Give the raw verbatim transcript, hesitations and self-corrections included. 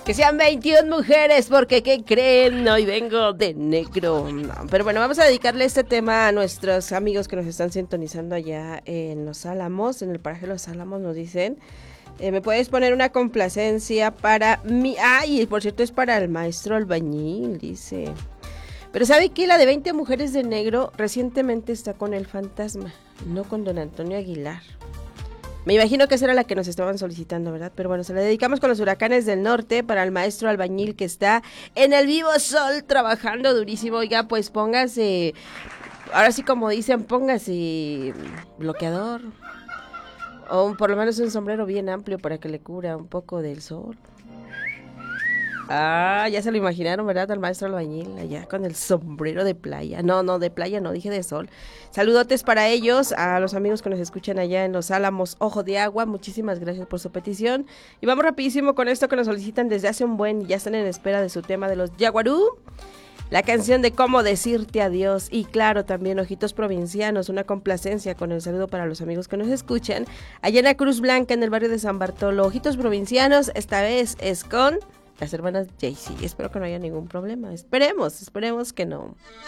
Que sean veintiuna mujeres, porque ¿qué creen? Hoy vengo de negro. No, pero bueno, vamos a dedicarle este tema a nuestros amigos que nos están sintonizando allá en Los Álamos, en el paraje Los Álamos. Nos dicen, eh, ¿me puedes poner una complacencia para mi... Ay, por cierto, es para el maestro albañil, dice. Pero ¿sabe qué? La de veinte mujeres de negro recientemente está con el fantasma, no con don Antonio Aguilar. Me imagino que esa era la que nos estaban solicitando, ¿verdad? Pero bueno, se la dedicamos con los huracanes del norte para el maestro albañil que está en el vivo sol trabajando durísimo. Oiga, pues póngase, ahora sí como dicen, póngase bloqueador. O por lo menos un sombrero bien amplio para que le cubra un poco del sol. Ah, ya se lo imaginaron, ¿verdad? Al maestro albañil allá con el sombrero de playa. No, no, de playa no, dije de sol. Saludotes para ellos, a los amigos que nos escuchan allá en Los Álamos, Ojo de Agua. Muchísimas gracias por su petición. Y vamos rapidísimo con esto que nos solicitan desde hace un buen, ya están en espera de su tema de los Yaguarú. La canción de Cómo Decirte Adiós. Y claro, también Ojitos Provincianos, una complacencia con el saludo para los amigos que nos escuchan. Allá en la Cruz Blanca, en el barrio de San Bartolo. Ojitos Provincianos, esta vez es con... las hermanas Jaycee. Espero que no haya ningún problema. Esperemos, esperemos que no.